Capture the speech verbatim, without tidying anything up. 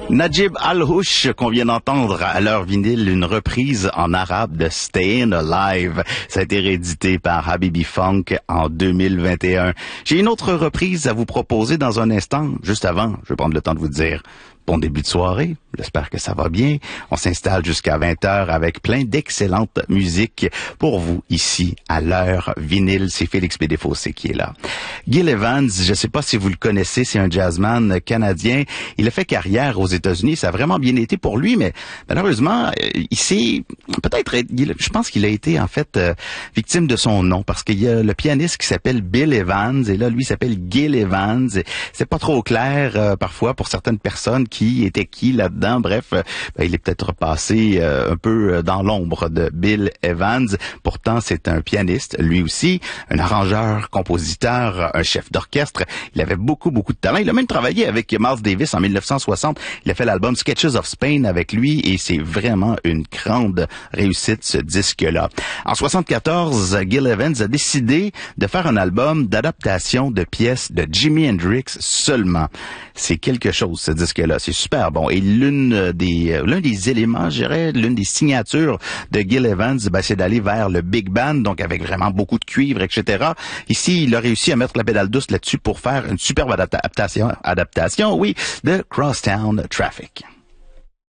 Najib Al-Houch, qu'on vient d'entendre à l'heure vinyle, une reprise en arabe de Stayin' Alive. Ça a été réédité par Habibi Funk en deux mille vingt et un. J'ai une autre reprise à vous proposer dans un instant. Juste avant, je vais prendre le temps de vous dire bon début de soirée. J'espère que ça va bien. On s'installe jusqu'à vingt heures avec plein d'excellentes musiques pour vous ici à l'heure vinyle. C'est Félix Bédéfossé qui est là. Gil Evans, je ne sais pas si vous le connaissez, c'est un jazzman canadien. Il a fait carrière aux États-Unis. Ça a vraiment bien été pour lui, mais malheureusement, il s'est peut-être, je pense qu'il a été en fait euh, victime de son nom parce qu'il y a le pianiste qui s'appelle Bill Evans et là, lui s'appelle Gil Evans. C'est pas trop clair euh, parfois pour certaines personnes qui était qui là-dedans. Bref, euh, ben, il est peut-être passé euh, un peu dans l'ombre de Bill Evans. Pourtant, c'est un pianiste, lui aussi, un arrangeur, compositeur, un chef d'orchestre. Il avait beaucoup, beaucoup de talent. Il a même travaillé avec Miles Davis en mille neuf cent soixante. Il a fait l'album Sketches of Spain avec lui et c'est vraiment une grande réussite, ce disque-là. En soixante-quatorze, Gil Evans a décidé de faire un album d'adaptation de pièces de Jimi Hendrix seulement. C'est quelque chose, ce disque-là. C'est super bon. Et l'une des, l'un des éléments, je dirais, l'une des signatures de Gil Evans, ben, c'est d'aller vers le big band, donc avec vraiment beaucoup de cuivre, et cetera. Ici, il a réussi à mettre la pédale douce là-dessus pour faire une superbe adaptation, adaptation, oui, de Crosstown Traffic.